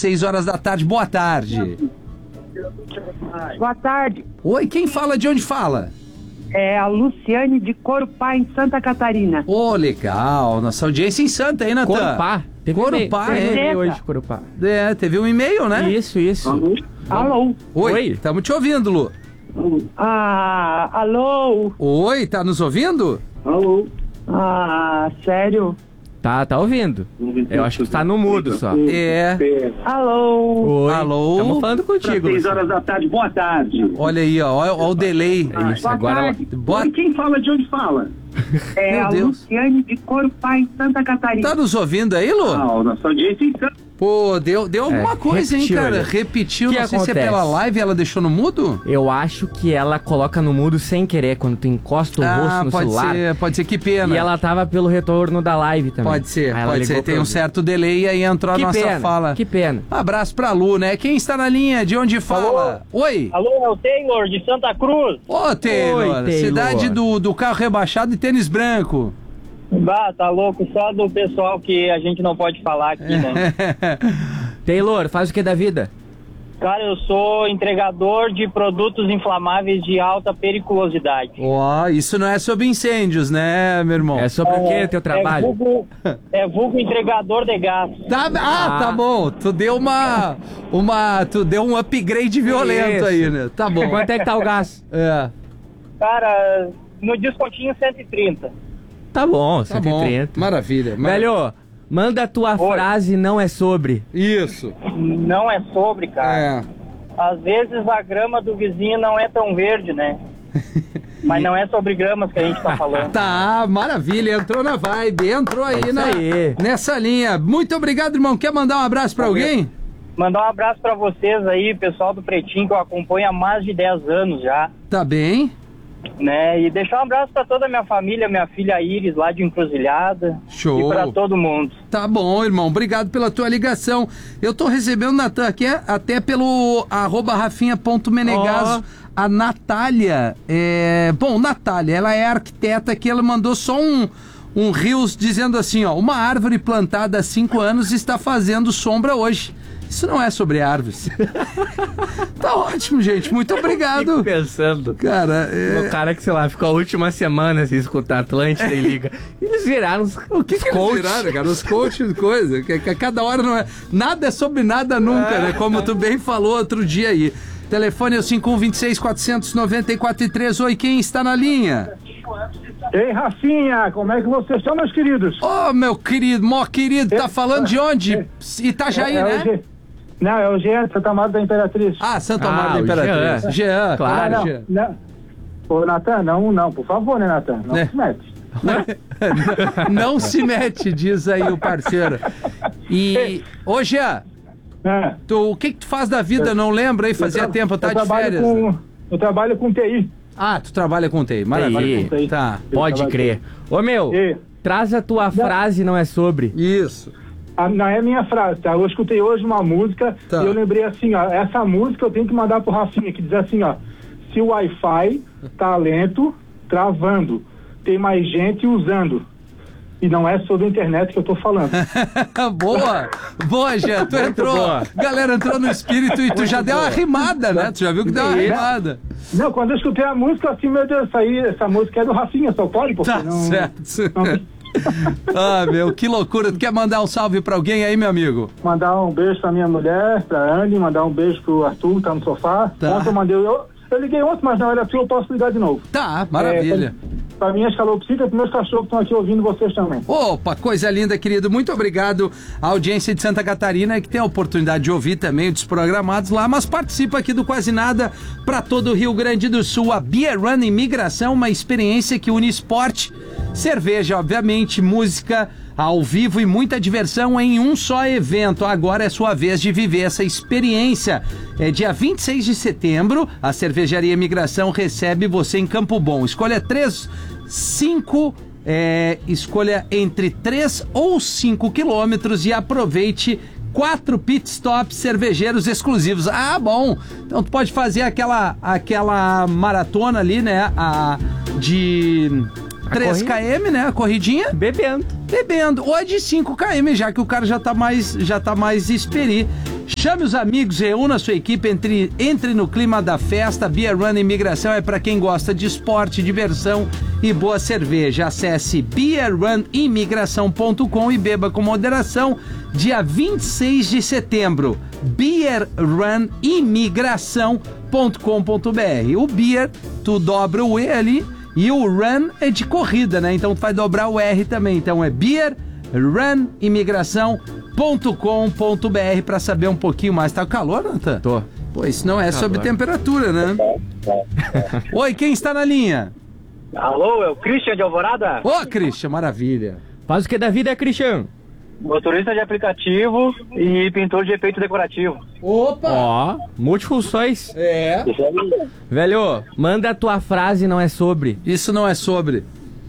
6 horas da tarde. Boa tarde. Boa tarde. Oi, quem fala? De onde fala? É a Luciane de Corupá, em Santa Catarina. Ô, legal. Nossa audiência em Santa, hein, Natan? Corupá. Corupá, teve é. e-mail hoje, Corupá. É, teve um e-mail, né? Isso. Alô? Oi, estamos te ouvindo, Lu. Alô? Oi, tá nos ouvindo? Alô? Sério? Tá ouvindo. Eu acho que tá no mudo só. É. Alô? Oi. Alô? Estamos falando contigo. 6 horas da tarde, boa tarde. Olha aí, ó o delay. É isso, agora... Boa... Quem fala de onde fala? É Meu a Deus. Luciane de Corupá, em Santa Catarina. Tá nos ouvindo aí, Lu? Nossa audiência em Santa. Pô, deu alguma coisa, repetiu, hein, cara? ali. Repetiu, Que não sei se é acontece? pela live, ela deixou no mudo? Eu acho que ela coloca no mudo sem querer, quando tu encosta o rosto no celular. Pode ser, que pena. E ela tava pelo retorno da live também. Pode ser, Aí ela ligou tem pra um ouvir. certo delay e aí entrou a Que nossa pena, fala. que pena. Um abraço pra Lu, né? Quem está na linha? De onde fala? Oi? Alô, é o Taylor de Santa Cruz. Ô, Taylor. Oi, Taylor. Cidade do carro rebaixado e tênis branco. Tá louco, só do pessoal que a gente não pode falar aqui, né? Taylor, faz o que da vida? Cara, eu sou entregador de produtos inflamáveis de alta periculosidade. Ó, isso não é sobre incêndios, né, meu irmão? É sobre o que teu trabalho? É vulgo entregador de gás. Tá bom. Tu deu tu deu um upgrade violento Isso. aí, né? Tá bom. Quanto é que tá o gás? É. Cara, no descontinho 130. Tá bom, Tá bom. 130. Maravilha. Velho, manda a tua Oi. frase, não é sobre. Isso. Não é sobre, cara. É. Às vezes a grama do vizinho não é tão verde, né? Mas não é sobre gramas que a gente tá falando. Tá, maravilha. Entrou na vibe. Entrou aí, isso aí. nessa linha. Muito obrigado, irmão. Quer mandar um abraço pra alguém? Mandar um abraço pra vocês aí, pessoal do Pretinho, que eu acompanho há mais de 10 anos já. Tá bem. Né? E deixar um abraço pra toda a minha família, minha filha Iris, lá de Encruzilhada. Show. E pra todo mundo. Tá bom, irmão. Obrigado pela tua ligação. Eu tô recebendo, Natan, aqui até pelo @rafinha.menegaso. A Natália, Natália, ela é arquiteta aqui, ela mandou só um rios dizendo assim, ó, uma árvore plantada há 5 anos está fazendo sombra hoje. Isso não é sobre árvores. Tá ótimo, gente. Muito obrigado. Fico pensando. Cara, O cara que, sei lá, ficou a última semana sem escutar Atlântida e liga. Eles viraram os o que eles viraram, cara? Os coaches, coisa. Que cada hora não é... Nada é sobre nada nunca, né? Como tu bem falou outro dia aí. Telefone é o 5126-494-3. Oi, quem está na linha? Ei, Rafinha, como é que vocês estão, meus queridos? Ô, meu querido, mó querido, tá falando de onde? Itajaí, né? Não, é o Jean, Santa Amaro da Imperatriz. Ah, Santo Amaro da o Imperatriz. Jean, Claro. claro. Jean. Não. Ô, Natan, não, por favor, né, Natan? Não Né? se mete. Não se mete, diz aí o parceiro. E, ô Jean, É. o que tu faz da vida? Não lembra aí? Fazia tempo, tá de férias. Eu trabalho com TI. Ah, tu trabalha com TI, maravilha. TI. Tá. Pode crer. Ô, meu, E, traz a tua frase, não é sobre. Isso. não é minha frase, tá? Eu escutei hoje uma música Tá. e eu lembrei assim, ó, essa música eu tenho que mandar pro Rafinha, que diz assim, ó, se o Wi-Fi tá lento, travando, tem mais gente usando. E não é sobre a internet que eu tô falando. Boa, Jean, tu entrou. boa. Galera entrou no espírito e tu já deu uma rimada, né? Tu já viu que deu uma rimada. Não, quando eu escutei a música, assim, meu Deus, essa música é do Rafinha, só pode, porque Tá não... certo. não- Ah, meu, que loucura. Tu quer mandar um salve pra alguém aí, meu amigo? Mandar um beijo pra minha mulher, pra Anne, mandar um beijo pro Arthur, que tá no sofá. Tá. Ontem eu mandei, eu liguei ontem, mas não era tu, eu posso ligar de novo. Tá, maravilha. Pra minhas calopsitas, pros meus cachorros que estão aqui ouvindo vocês também. Opa, coisa linda, querido. Muito obrigado à audiência de Santa Catarina, que tem a oportunidade de ouvir também os programados lá, mas participa aqui do Quase Nada para todo o Rio Grande do Sul. A Beer Run Imigração, uma experiência que une esporte, cerveja, obviamente, música ao vivo e muita diversão em um só evento. Agora é sua vez de viver essa experiência. É dia 26 de setembro, a Cervejaria Imigração recebe você em Campo Bom. Escolha escolha entre 3 ou 5 quilômetros e aproveite 4 pit stops cervejeiros exclusivos. Ah, bom! Então tu pode fazer aquela maratona ali, né? De 3 km, né? A corridinha. Bebendo. Ou é de 5 km, já que o cara já tá mais experi. Chame os amigos, reúna a sua equipe, entre no clima da festa. Beer Run Imigração é para quem gosta de esporte, diversão e boa cerveja. Acesse beerrunimigração.com e beba com moderação. Dia 26 de setembro, beerrunimigração.com.br. O beer, tu dobra o E ali, e o run é de corrida, né? Então tu vai dobrar o R também. Então é beerrunimigração.com.br para saber um pouquinho mais. Tá calor, Natan? Tô. Pô, isso não é sobre temperatura, né? Oi, quem está na linha? Alô, é o Christian de Alvorada? Ô, Christian, maravilha. Faz o que da vida, Christian? Motorista de aplicativo e pintor de efeito decorativo. Opa! Ó, multifunções. É. Velho, manda a tua frase, não é sobre. Isso não é sobre.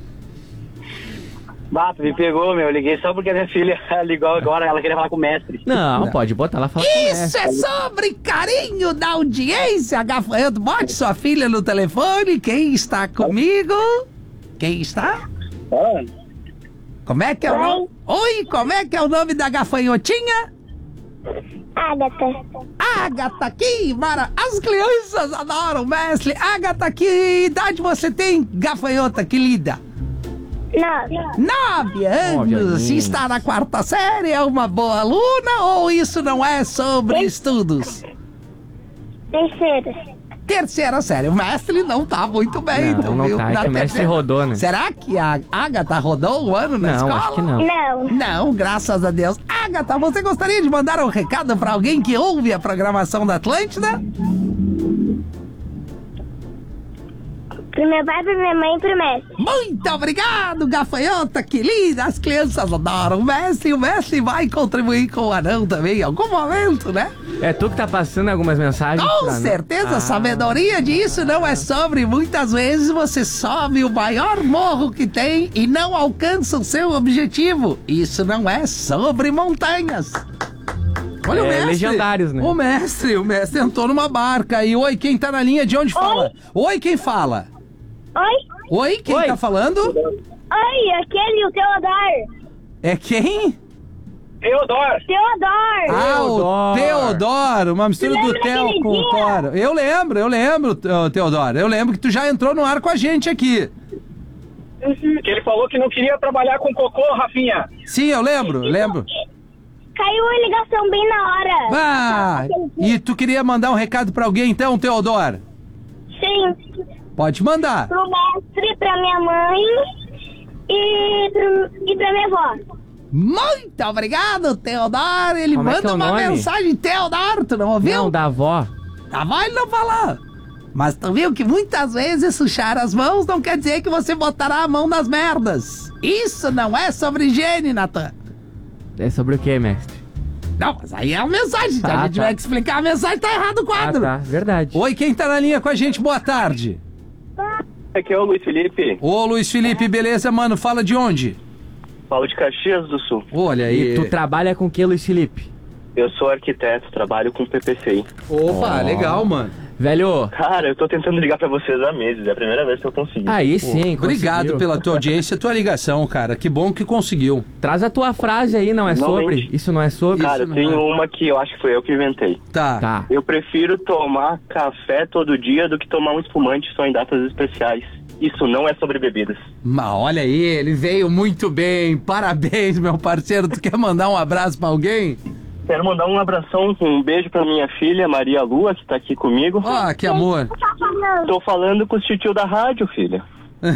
Bato, me pegou, meu. Eu liguei só porque a minha filha ligou agora, ela queria falar com o mestre. Não, pode botar lá e falar. Isso é sobre carinho da audiência, Gafanhoto. Bote sua filha no telefone. Quem está comigo? Quem está? Como é que é o nome? Oi, como é que é o nome da gafanhotinha? Agatha. Agatha, que mara... As crianças adoram, mestre. Agatha, que idade você tem, gafanhota querida? 9 anos. Está na 4ª série, é uma boa aluna ou isso não é sobre estudos? 3ª série. O mestre não tá muito bem. Não tá, é que o mestre rodou, né? Será que a Agatha rodou um ano na escola? Não, acho que não. Não, graças a Deus. Agatha, você gostaria de mandar um recado pra alguém que ouve a programação da Atlântida? Pro meu pai, pra minha mãe e pro mestre. Muito obrigado, gafanhota querida. As crianças adoram o mestre e o mestre vai contribuir com o anão também em algum momento, né? É tu que tá passando algumas mensagens? Com certeza, sabedoria disso não é sobre. Muitas vezes você sobe o maior morro que tem e não alcança o seu objetivo. Isso não é sobre montanhas. Olha o mestre. Legendários, né? O mestre entrou numa barca. E oi, quem tá na linha? De onde fala? Oi, quem fala? Oi, quem tá falando? Oi, aquele, o Teodoro. É quem? Teodoro. O Teodoro, uma mistura do Theo com o Toro. Eu lembro, Teodoro. Eu lembro que tu já entrou no ar com a gente aqui. Que ele falou que não queria trabalhar com cocô, Rafinha. Sim, eu lembro. Caiu a ligação bem na hora. Ah, e tu queria mandar um recado pra alguém então, Teodoro? Sim. Pode mandar. Pro mestre, pra minha mãe e pra minha avó. Muito obrigado, Teodoro. Ele Como é que manda é o uma nome? mensagem, Teodoro, tu não ouviu? Não, da avó. A avó ele não falou. Mas tu viu que muitas vezes sujar as mãos não quer dizer que você botará a mão nas merdas. Isso não é sobre higiene, Natan. É sobre o que, mestre? Não, mas aí é a mensagem. Se a gente tiver que explicar a mensagem, tá errado o quadro. Tá, verdade. Oi, quem tá na linha com a gente? Boa tarde. Aqui é o Luiz Felipe. Ô, Luiz Felipe, beleza, mano? Fala de onde? Falo de Caxias do Sul. Olha aí. E tu trabalha com o que, Luiz Felipe? Eu sou arquiteto, trabalho com PPCI. Opa, legal, mano. Velho, Cara, eu tô tentando ligar pra vocês há meses, é a primeira vez que eu consegui. aí sim, Obrigado conseguiu. pela tua audiência e tua ligação, cara. Que bom que conseguiu. Traz a tua frase aí, não é Finalmente. sobre? Isso não é sobre? Cara, não tem é. uma que eu acho que foi eu que inventei. Tá. Eu prefiro tomar café todo dia do que tomar um espumante só em datas especiais. Isso não é sobre bebidas. Mas olha aí, ele veio muito bem. Parabéns, meu parceiro. Tu quer mandar um abraço pra alguém? Quero mandar um abração, um beijo pra minha filha, Maria Lua, que tá aqui comigo. Ah, que amor. Tô falando com o tio da rádio, filha.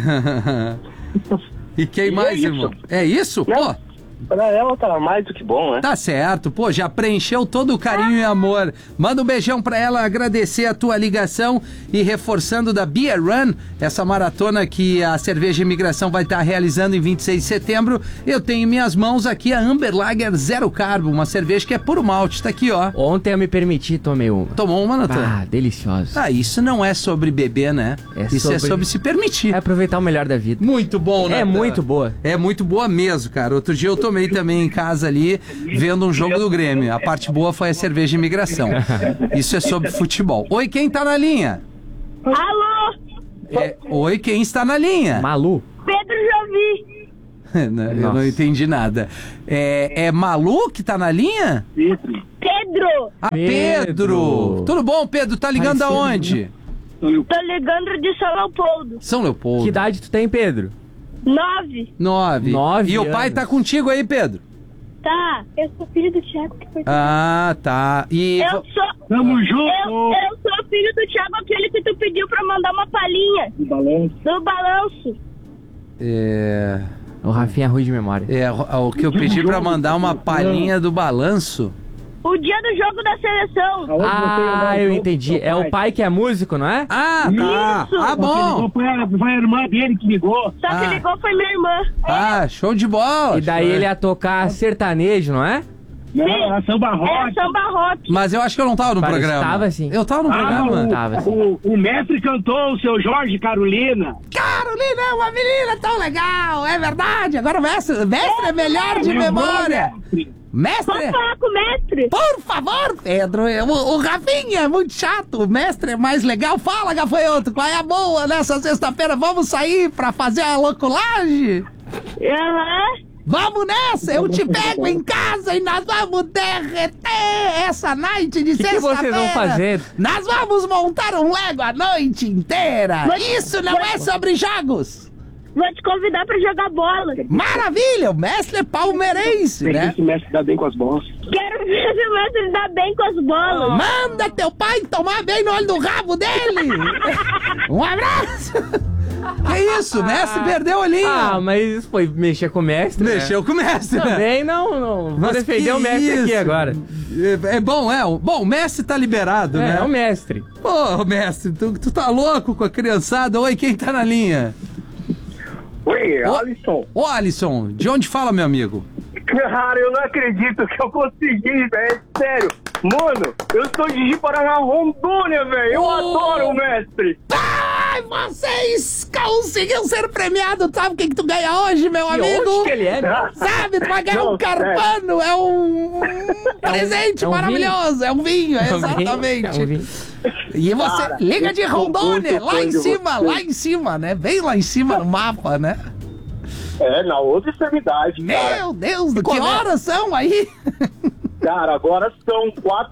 E quem E mais, é isso. irmão? É isso? Pô, Pra ela tá mais do que bom, né? tá certo. Pô, já preencheu todo o carinho e amor. Manda um beijão pra ela, agradecer a tua ligação e reforçando da Beer Run, essa maratona que a Cerveja Imigração vai estar realizando em 26 de setembro. Eu tenho em minhas mãos aqui a Amber Lager Zero Carbo, uma cerveja que é puro malte. Tá aqui, ó. Ontem eu me permiti, tomei uma. Tomou uma, Natan? Ah, deliciosa. Ah, isso não é sobre beber, né? Isso é sobre se permitir. É aproveitar o melhor da vida. Muito bom, né? É muito boa. É muito boa mesmo, cara. Outro dia eu tomei também em casa ali, vendo um jogo do Grêmio. A parte boa foi a cerveja imigração. Isso é sobre futebol. Oi, quem tá na linha? Alô, Oi, quem está na linha? Malu. Pedro Jovi. Eu não entendi nada. É Malu que tá na linha? Pedro, Ah, Pedro! Tudo bom, Pedro? Tá ligando aonde? tô ligando de São Leopoldo. São Leopoldo. Que idade tu tem, Pedro? 9. 9. 9 E o pai anos. tá contigo aí, Pedro? Tá. Eu sou filho do Thiago que foi. Ah, tá. E... Eu sou. Tamo junto! Eu sou filho do Thiago, aquele que tu pediu pra mandar uma palhinha. Do balanço. O Rafinha é ruim de memória. O que eu pedi pra mandar uma palhinha do balanço. O dia do jogo da seleção. Eu entendi. É o pai que é músico, não é? Ah, tá. Isso. Ah, bom. Foi a irmã dele que ligou. Só que ligou foi minha irmã. Ah, show de bola. E daí ele ia tocar sertanejo, não é? Não, a samba rock. É samba rock. Mas eu acho que eu não tava no programa. Tava sim. Eu tava no programa. Tava sim. O mestre cantou o seu Jorge Carolina. Carolina é uma menina tão legal, é verdade. Agora o mestre é melhor de memória. Mestre? Vamos falar com o mestre. Por favor, Pedro. O Rafinha é muito chato. O mestre é mais legal. Fala, gafanhoto, qual é a boa nessa sexta-feira? Vamos sair pra fazer a louculagem? Vamos nessa, eu te pego em casa e nós vamos derreter essa night de sexta-feira. Que vocês vão fazer? Nós vamos montar um Lego a noite inteira. Isso não é sobre jogos. Vou te convidar pra jogar bola. Maravilha, o mestre é palmeirense, né? Esse mestre dá bem com as bolas. Quero ver se o mestre dá bem com as bolas. Manda teu pai tomar bem no olho do rabo dele. Um abraço. Que isso, o mestre perdeu a linha. Mas isso foi mexer com o mestre. Mexeu com o mestre, né? Também não. Vou Mas defender o mestre isso? aqui agora. Bom, o mestre tá liberado, né? É o mestre. Pô, mestre, tu tá louco com a criançada? Oi, quem tá na linha? Oi, Alisson. Ô, Alisson, de onde fala, meu amigo? Cara, eu não acredito que eu consegui, velho. Sério. Mano, eu sou de Paraná, Rondônia, velho. Eu adoro o mestre. Ai, vocês conseguiram ser premiado. Sabe o que tu ganha hoje, meu amigo? Onde que ele é? Sabe, tu vai ganhar um carpano. É um presente um maravilhoso. vinho? É um vinho, É um exatamente. vinho. E você Cara, liga de Rondônia, muito lá fã em de cima, você. lá em cima, né? Bem lá em cima no mapa, né? Na outra extremidade, Meu Deus, que horas são aí? Cara, agora são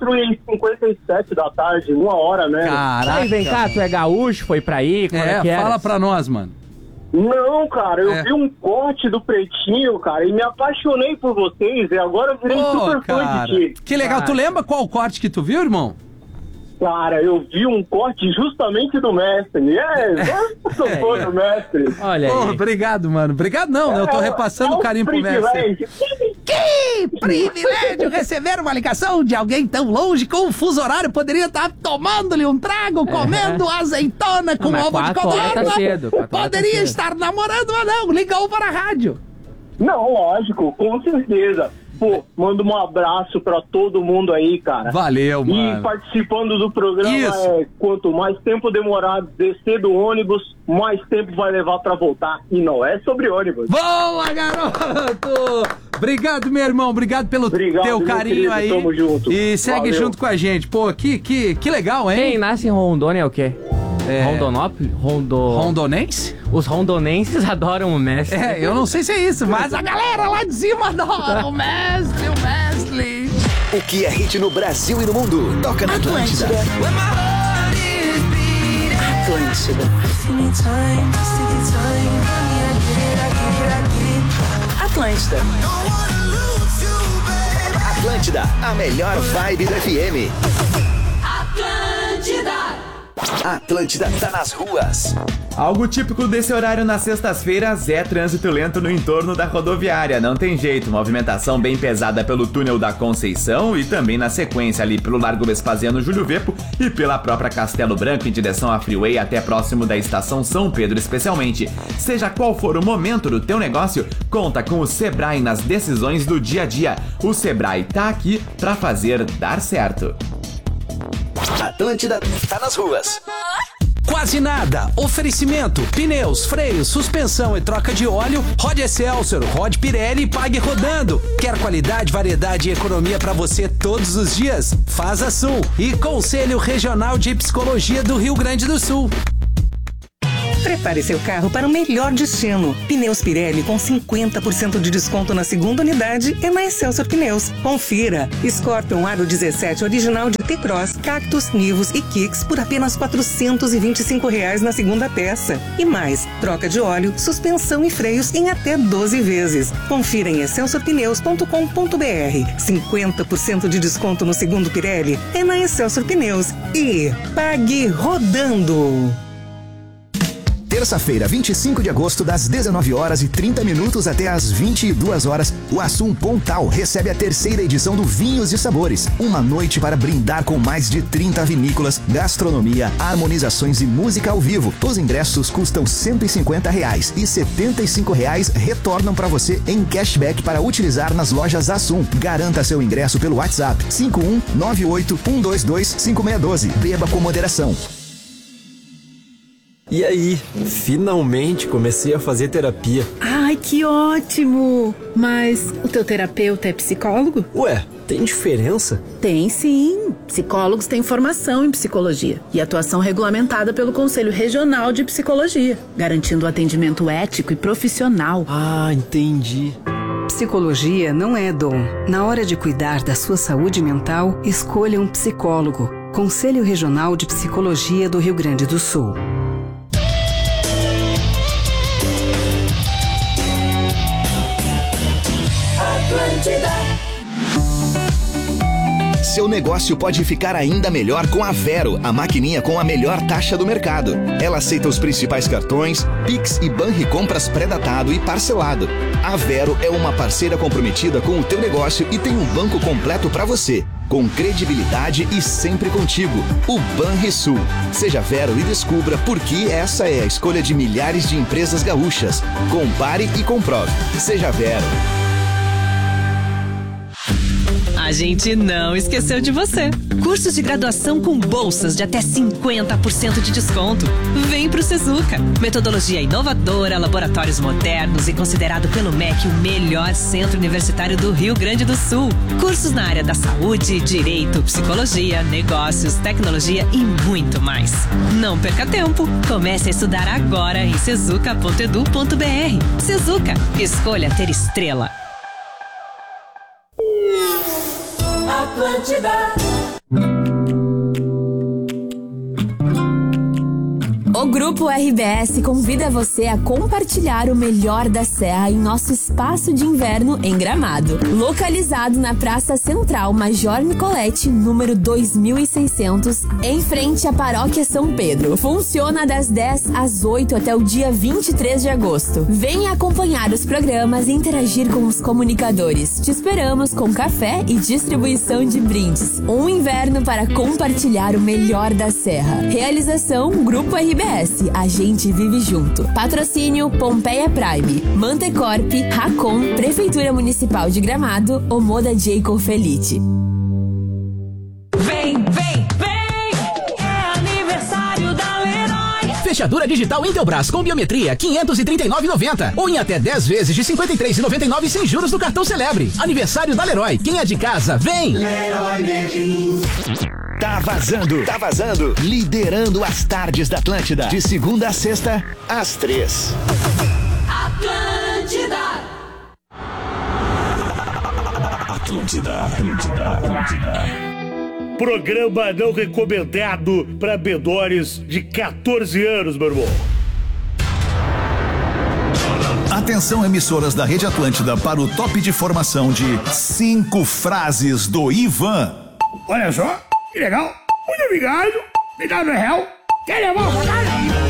4h57 da tarde, 1 hora, né? Caraca. Aí, vem cá, tu é gaúcho, foi pra aí? Como é que era? Fala pra nós, mano. Não, cara, eu vi um corte do Pretinho, cara, e me apaixonei por vocês, e agora eu virei super fã de ti. Que legal. Tu lembra qual corte que tu viu, irmão? Cara, eu vi um corte justamente do mestre. Eu sou fã do mestre. Olha aí. Obrigado, mano. Obrigado não, né? Eu tô repassando o carinho pro mestre. Que privilégio receber uma ligação de alguém tão longe com um fuso horário. Poderia estar tomando-lhe um trago, comendo azeitona com mas ovo de 4 horas tá codorna. cedo, 4 horas tá Poderia cedo. estar namorando, mas não. Ligou para a rádio. Não, lógico, com certeza. Pô, manda um abraço pra todo mundo aí, cara. Valeu, E mano. participando do programa, Isso. quanto mais tempo demorar descer do ônibus, mais tempo vai levar pra voltar. E não é sobre ônibus. Boa, garoto! Obrigado, meu irmão. Obrigado pelo teu meu carinho querido, aí. tamo junto. E segue Valeu. junto com a gente. Pô, que legal, hein? Quem nasce em Rondônia é o quê? Rondonópolis? Rondonense? Os rondonenses adoram o mestre. Eu não sei se é isso, mas a galera lá de cima adora o mestre, o mestre. O que é hit no Brasil e no mundo? Toca na Atlântida. Atlântida. Atlântida. Atlântida, a melhor vibe do FM. Atlântida tá nas ruas. Algo típico desse horário nas sextas-feiras é trânsito lento no entorno da rodoviária. Não tem jeito, movimentação bem pesada pelo túnel da Conceição e também na sequência ali pelo Largo Vespasiano Júlio Vepo e pela própria Castelo Branco em direção à Freeway até próximo da estação São Pedro especialmente. Seja qual for o momento do teu negócio, conta com o Sebrae nas decisões do dia a dia. O Sebrae tá aqui pra fazer dar certo. Atlântida tá nas ruas. Quase nada. Oferecimento: pneus, freios, suspensão e troca de óleo. Rode Excelsior, Rode Pirelli e pague rodando. Quer qualidade, variedade e economia pra você todos os dias? Faz a Sul. E Conselho Regional de Psicologia do Rio Grande do Sul. Prepare seu carro para o melhor destino. Pneus Pirelli com 50% de desconto na segunda unidade e na Excelsior Pneus. Confira. Scorpion Aro 17 original de T-Cross, Cactus, Nivus e Kicks por apenas R$ 425 na segunda peça. E mais, troca de óleo, suspensão e freios em até 12 vezes. Confira em excelsiorpneus.com.br. 50% de desconto no segundo Pirelli é na Excelsior Pneus. E pague rodando. Terça-feira, 25 de agosto, das 19 horas e 30 minutos até as 22 horas, o Assum Pontal recebe a terceira edição do Vinhos e Sabores. Uma noite para brindar com mais de 30 vinícolas, gastronomia, harmonizações e música ao vivo. Os ingressos custam R$ 150 e R$ 75 retornam para você em cashback para utilizar nas lojas Assum. Garanta seu ingresso pelo WhatsApp 5198-122-5612. Beba com moderação. E aí, finalmente comecei a fazer terapia. Ai, que ótimo! Mas o teu terapeuta é psicólogo? Ué, tem diferença? Tem sim. Psicólogos têm formação em psicologia e atuação regulamentada pelo Conselho Regional de Psicologia, garantindo atendimento ético e profissional. Ah, entendi. Psicologia não é dom. Na hora de cuidar da sua saúde mental, escolha um psicólogo. Conselho Regional de Psicologia do Rio Grande do Sul. Seu negócio pode ficar ainda melhor com a Vero, a maquininha com a melhor taxa do mercado. Ela aceita os principais cartões, Pix e Banricompras pré-datado e parcelado. A Vero é uma parceira comprometida com o teu negócio e tem um banco completo para você, com credibilidade e sempre contigo. O Banrisul. Seja Vero e descubra por que essa é a escolha de milhares de empresas gaúchas. Compare e comprove. Seja Vero. A gente não esqueceu de você. Cursos de graduação com bolsas de até 50% de desconto. Vem pro Sezuca. Metodologia inovadora, laboratórios modernos e considerado pelo MEC o melhor centro universitário do Rio Grande do Sul. Cursos na área da saúde, direito, psicologia, negócios, tecnologia e muito mais. Não perca tempo. Comece a estudar agora em sezuca.edu.br. Sezuca. Escolha ter estrela. Atlântida. O Grupo RBS convida você a compartilhar o melhor da Serra em nosso espaço de inverno em Gramado. Localizado na Praça Central Major Nicolete, número 2600, em frente à Paróquia São Pedro. Funciona das 10 às 8 até o dia 23 de agosto. Venha acompanhar os programas e interagir com os comunicadores. Te esperamos com café e distribuição de brindes. Um inverno para compartilhar o melhor da Serra. Realização Grupo RBS. A gente vive junto. Patrocínio Pompeia Prime, Mantecorp, Racon, Prefeitura Municipal de Gramado, Omoda Jacob Felite. Vem, vem, vem! É aniversário da Leroy! Fechadura digital Intelbras com biometria, R$ 539,90. Ou em até 10 vezes de R$ 53,99 sem juros no cartão Celebre. Aniversário da Leroy. Quem é de casa, vem! Leroy Merlin. Tá vazando. Liderando as tardes da Atlântida. De segunda a sexta, às 3. Atlântida. Programa não recomendado para menores de 14 anos, meu irmão. Atenção, emissoras da Rede Atlântida, para o top de formação de 5 frases do Ivan. Olha só. Que legal, muito obrigado, me dá R$1. Quer levar uma rodada?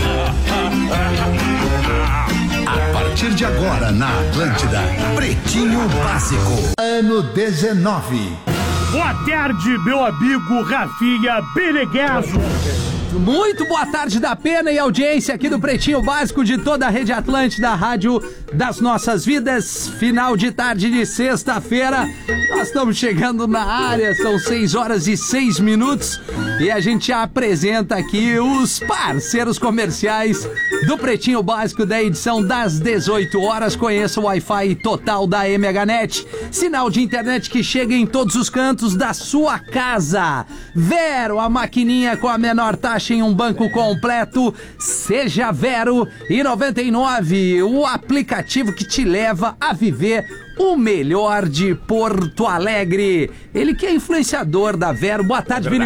A partir de agora na Atlântida, Pretinho Básico, ano 19. Boa tarde, meu amigo Rafinha Benegueso. Muito boa tarde da pena e audiência aqui do Pretinho Básico de toda a Rede Atlântida, rádio das nossas vidas. Final de tarde de sexta-feira, nós estamos chegando na área, são 6 horas e 6 minutos e a gente apresenta aqui os parceiros comerciais do Pretinho Básico da edição das 18 horas. Conheça o Wi-Fi total da MHNet. Sinal de internet que chega em todos os cantos da sua casa. Vero, a maquininha com a menor taxa em um banco completo. Seja Vero. E 99, o aplicativo que te leva a viver o melhor de Porto Alegre. Ele que é influenciador da Vero. Boa tarde, Vini